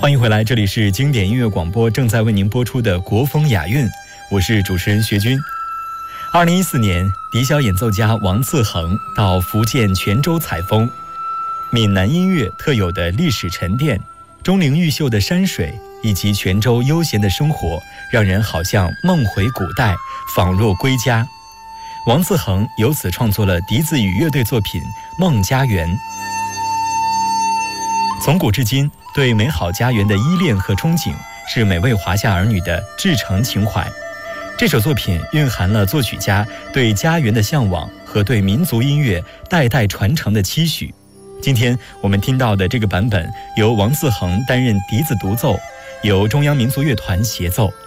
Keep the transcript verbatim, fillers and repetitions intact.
欢迎回来，这里是经典音乐广播正在为您播出的国风雅韵，我是主持人学军。二零一四年，笛箫演奏家王次恒到福建泉州采风，闽南音乐特有的历史沉淀，钟灵毓秀的山水以及泉州悠闲的生活，让人好像梦回古代，仿若归家。王次恒由此创作了笛子与乐队作品《梦家园》。从古至今，对美好家园的依恋和憧憬，是每位华夏儿女的至诚情怀。这首作品蕴含了作曲家对家园的向往和对民族音乐代代传承的期许。今天我们听到的这个版本，由王次恒担任笛子独奏，由中央民族乐团协奏。